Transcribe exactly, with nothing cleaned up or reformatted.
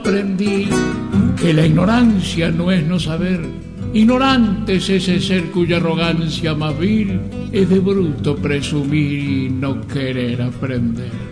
aprendí que la ignorancia no es no saber. Ignorante es ese ser cuya arrogancia más vil es de bruto presumir y no querer aprender.